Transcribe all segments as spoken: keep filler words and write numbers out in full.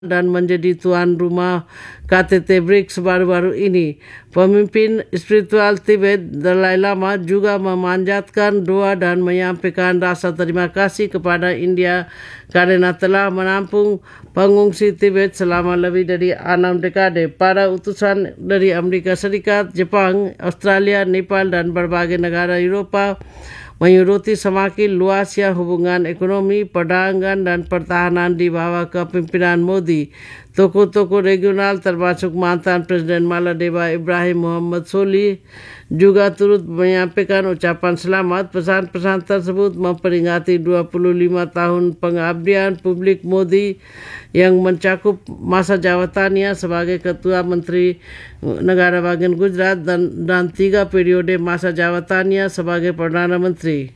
dan menjadi tuan rumah K T T BRICS baru-baru ini. Pemimpin spiritual Tibet Dalai Lama juga memanjatkan doa dan menyampaikan rasa terima kasih kepada India kerana telah menampung pengungsi Tibet selama lebih dari enam dekade. Para utusan dari Amerika Serikat, Jepang, Australia, Nepal dan berbagai negara Eropah menyuruti semakin luasnya hubungan ekonomi, perdagangan dan pertahanan di bawah kepimpinan Modi. Tokoh-tokoh regional termasuk mantan Presiden Maladeva Ibrahim Muhammad Solih juga turut menyampaikan ucapan selamat. Pesan-pesan tersebut memperingati dua puluh lima tahun pengabdian publik Modi yang mencakup masa jabatannya sebagai Ketua Menteri Negara Bagian Gujarat dan, dan tiga periode masa jabatannya sebagai Perdana Menteri.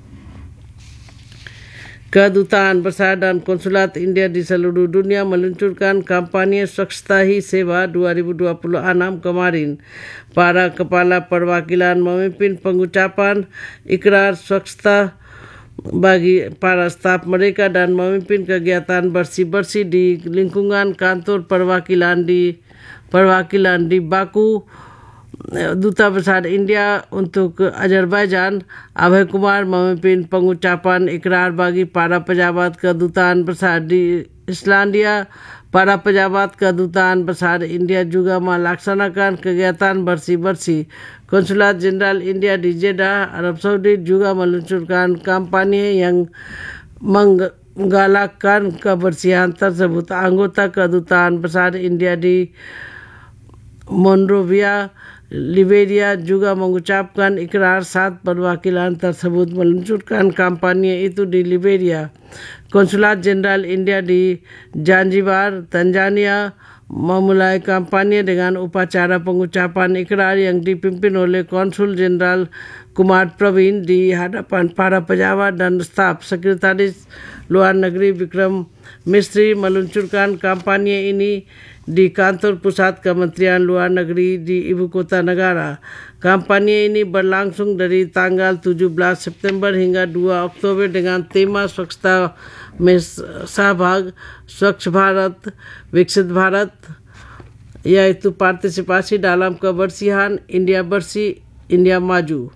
Kedutaan Besar dan Konsulat India di seluruh dunia meluncurkan kampanye Swachhta Hi Seva dua ribu dua puluh enam kemarin. Para kepala perwakilan memimpin pengucapan ikrar Swachhta bagi para staf mereka dan memimpin kegiatan bersih-bersih di lingkungan kantor perwakilan di perwakilan di Baku. Duta Besar India untuk Azerbaijan, Abhay Kumar memimpin pengucapan ikrar bagi para pejabat kedutaan besar di Islandia. Para pejabat kedutaan besar India juga melaksanakan kegiatan bersih-bersih. Konsulat Jenderal India di Jeddah, Arab Saudi juga meluncurkan kampanye yang menggalakkan kebersihan tersebut. Anggota kedutaan besar India di Monrovia, Liberia juga mengucapkan ikrar saat perwakilan tersebut meluncurkan kampanye itu di Liberia. Konsulat Jenderal India di Zanzibar, Tanzania memulai kampanye dengan upacara pengucapan ikrar yang dipimpin oleh Konsul Jenderal Kumar Praveen di hadapan para pejabat dan staf. Sekretaris Luar Negeri Vikram Misri meluncurkan kampanye ini di kantor pusat Kementerian Luar Negeri di ibu kota negara. Kampanye ini berlangsung dari tanggal tujuh belas September hingga dua Oktober dengan tema Swachhta mein Sahbhag, Swachh Bharat, Viksit Bharat, yaitu partisipasi dalam kebersihan, India bersih, India maju.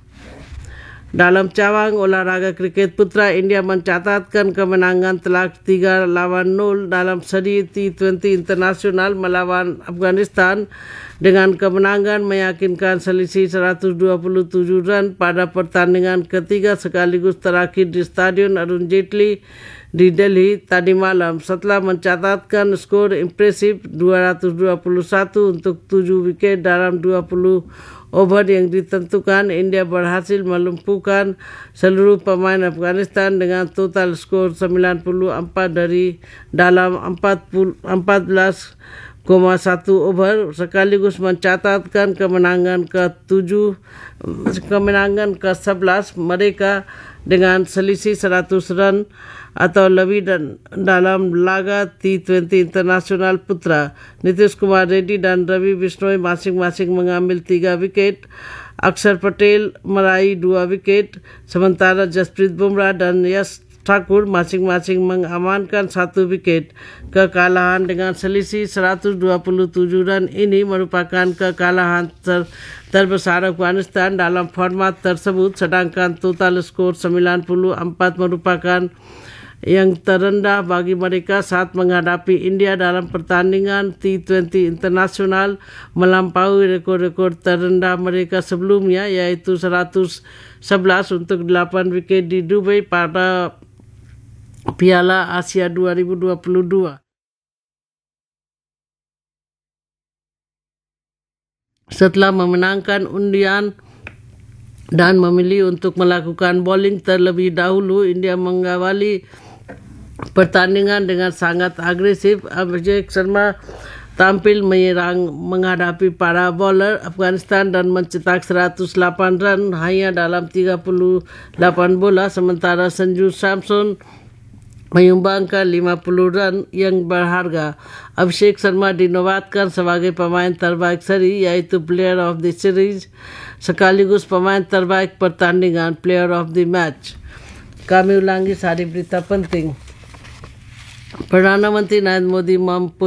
Dalam cabang olahraga kriket putra, India mencatatkan kemenangan telak tiga lawan nol dalam seri T dua puluh internasional melawan Afghanistan dengan kemenangan meyakinkan selisih seratus dua puluh tujuh run pada pertandingan ketiga sekaligus terakhir di Stadion Arun Jaitley di Delhi tadi malam. Setelah mencatatkan skor impresif dua ratus dua puluh satu untuk tujuh wiket dalam dua puluh over yang ditentukan, India berhasil melumpuhkan seluruh pemain Afghanistan dengan total skor sembilan puluh empat dari dalam empat belas koma satu over, sekaligus mencatatkan kemenangan ke-tujuh, kemenangan ke-sebelas mereka dengan selisih seratus run atau lebih dan dalam laga T dua puluh internasional putra. Nitish Kumar Reddy dan Ravi Bishnoi masing-masing mengambil tiga wiket. Akshar Patel meraih dua wiket, sementara Jasprit Bumrah dan Yash Thakur masing-masing mengamankan satu wiket. Kekalahan dengan selisih seratus dua puluh tujuh run ini merupakan kekalahan ter terbesar Afghanistan dalam format tersebut, sedangkan total skor sembilan puluh empat merupakan yang terendah bagi mereka saat menghadapi India dalam pertandingan T dua puluh internasional, melampaui rekor-rekor terendah mereka sebelumnya yaitu seratus sebelas untuk delapan wiket di Dubai pada Piala Asia dua ribu dua puluh dua. Setelah memenangkan undian dan memilih untuk melakukan bowling terlebih dahulu, India mengawali pertandingan dengan sangat agresif. Abhishek Sharma tampil menyerang menghadapi para bowler Afghanistan dan mencetak seratus lapan run hanya dalam tiga puluh lapan bola, sementara Sanju Samson menyumbangkan lima puluh run yang berharga. Abhishek Sharma dinobatkan sebagai pemain terbaik seri, yaitu Player of the Series, sekaligus pemain terbaik pertandingan, Player of the Match. Kami ulangi sari berita penting. Perdana Menteri Narendra Modi